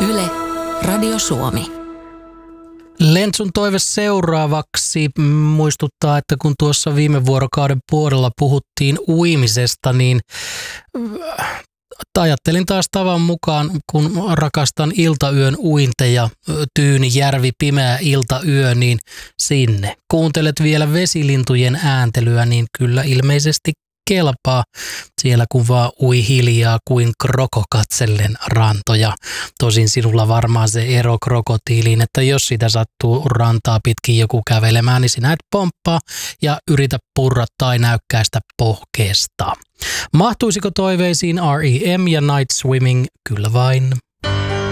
Yle, Radio Suomi. Lentsun toive seuraavaksi muistuttaa, että kun tuossa viime vuorokauden puolella puhuttiin uimisesta, niin ajattelin taas tavan mukaan, kun rakastan iltayön uinteja, tyyni, järvi, pimeä iltayö, niin sinne. Kuuntelet vielä vesilintujen ääntelyä, niin kyllä ilmeisesti kelpaa siellä, kun vaan ui hiljaa kuin kroko katsellen rantoja. Tosin sinulla varmaan se ero krokotiiliin, että jos sitä sattuu rantaa pitkin joku kävelemään, niin sinä et pomppaa ja yritä purra tai näykkäistä pohkeesta. Mahtuisiko toiveisiin R.E.M. ja Night Swimming? Kyllä vain.